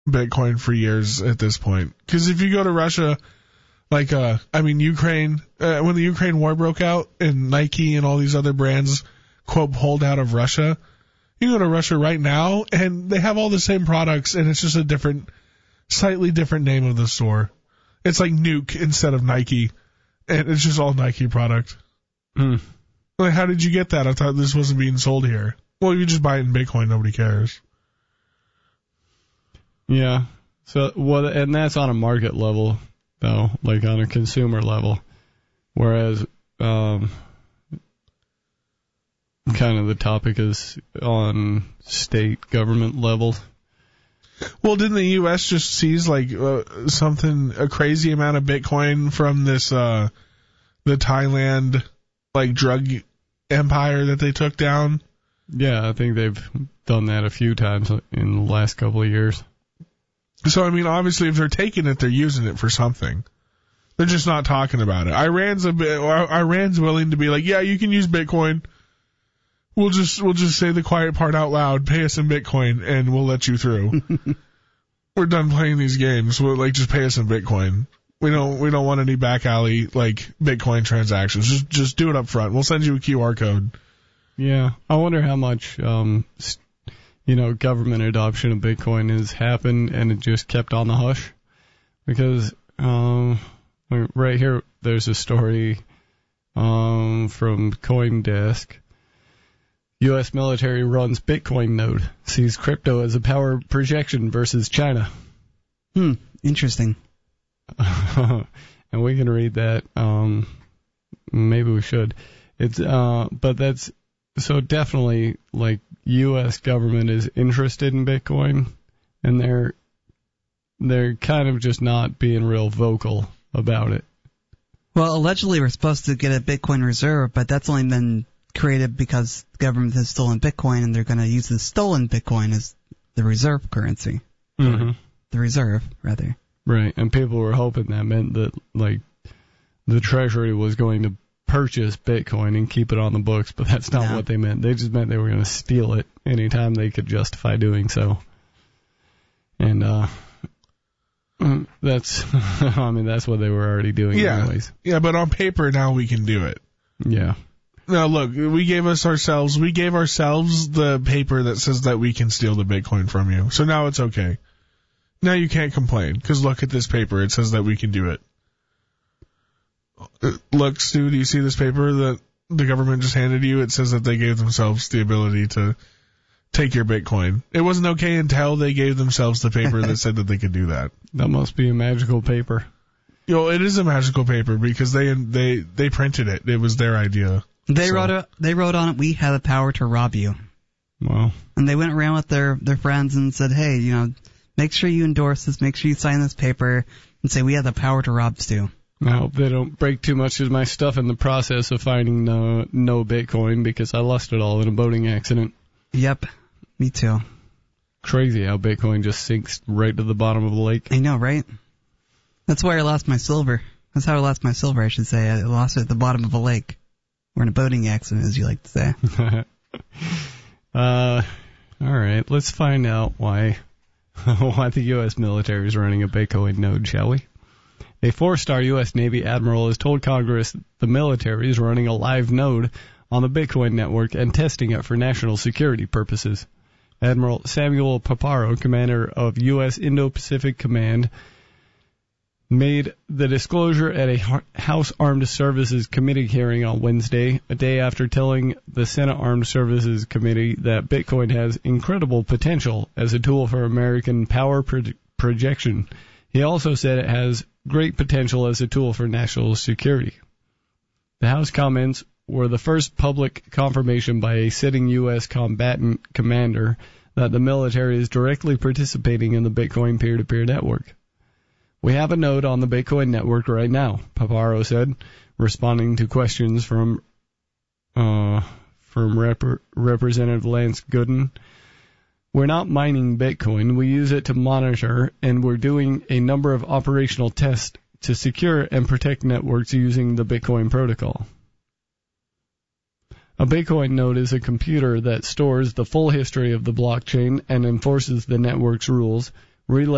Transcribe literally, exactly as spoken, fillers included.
Bitcoin for years at this point. Because if you go to Russia, like, uh, I mean, Ukraine, uh, when the Ukraine war broke out and Nike and all these other brands, quote, pulled out of Russia, you go to Russia right now and they have all the same products and it's just a different, slightly different name of the store. It's like Nuke instead of Nike, and it's just all Nike product. Hmm. Like, how did you get that? I thought this wasn't being sold here. Well, you just buy it in Bitcoin. Nobody cares. Yeah. So, well, and that's on a market level, though, like on a consumer level. Whereas, um, kind of the topic is on state government level. Well, didn't the U S just seize like uh, something, a crazy amount of Bitcoin from this, uh, the Thailand, like drug empire that they took down? Yeah, I think they've done that a few times in the last couple of years. So, I mean, obviously, if they're taking it, they're using it for something. They're just not talking about it. Iran's a bit, Iran's willing to be like, yeah, you can use Bitcoin. We'll just, we'll just say the quiet part out loud, pay us in Bitcoin, and we'll let you through. We're done playing these games. We'll, like, just pay us in Bitcoin. We don't, we don't want any back alley, like, Bitcoin transactions. Just, just do it up front. We'll send you a Q R code. Yeah. I wonder how much, um, you know, government adoption of Bitcoin has happened and it just kept on the hush. Because, um, right here, there's a story, um, from CoinDesk. U S military runs Bitcoin node, sees crypto as a power projection versus China. Hmm, interesting. And we can read that. Um, maybe we should. It's uh, but that's so definitely like U S government is interested in Bitcoin, and they're they're kind of just not being real vocal about it. Well, allegedly we're supposed to get a Bitcoin reserve, but that's only been created because the government has stolen Bitcoin, and they're going to use the stolen Bitcoin as the reserve currency. Mm-hmm. The reserve, rather. Right, and people were hoping that meant that, like, the Treasury was going to purchase Bitcoin and keep it on the books, but that's not no. what they meant. They just meant they were going to steal it anytime they could justify doing so. And, uh, that's, I mean, that's what they were already doing yeah. anyways. Yeah, but on paper now we can do it. Yeah. Now, look, we gave us ourselves, we gave ourselves the paper that says that we can steal the Bitcoin from you. So now it's okay. Now you can't complain, because look at this paper. It says that we can do it. Look, Stu, do you see this paper that the government just handed you? It says that they gave themselves the ability to take your Bitcoin. It wasn't okay until they gave themselves the paper that said that they could do that. That must be a magical paper. You know, it is a magical paper because they they they printed it. It was their idea. They so. wrote it, They wrote on it, "We have the power to rob you." Wow. And they went around with their, their friends and said, hey, you know, make sure you endorse this, make sure you sign this paper, and say, we have the power to rob Stu. I hope they don't break too much of my stuff in the process of finding no, no Bitcoin, because I lost it all in a boating accident. Yep, me too. Crazy how Bitcoin just sinks right to the bottom of the lake. I know, right? That's where I lost my silver. That's how I lost my silver, I should say. I lost it at the bottom of a lake. Or in a boating accident, as you like to say. uh, all right, let's find out why why the U S military is running a Bitcoin node, shall we? A four-star U S Navy admiral has told Congress the military is running a live node on the Bitcoin network and testing it for national security purposes. Admiral Samuel Paparo, commander of U S Indo-Pacific Command, made the disclosure at a House Armed Services Committee hearing on Wednesday, a day after telling the Senate Armed Services Committee that Bitcoin has incredible potential as a tool for American power pro- projection. He also said it has great potential as a tool for national security. The House comments were the first public confirmation by a sitting U S combatant commander that the military is directly participating in the Bitcoin peer-to-peer network. We have a node on the Bitcoin network right now, Paparo said, responding to questions from uh, from Rep- Representative Lance Gooden. We're not mining Bitcoin. We use it to monitor, and we're doing a number of operational tests to secure and protect networks using the Bitcoin protocol. A Bitcoin node is a computer that stores the full history of the blockchain and enforces the network's rules, relays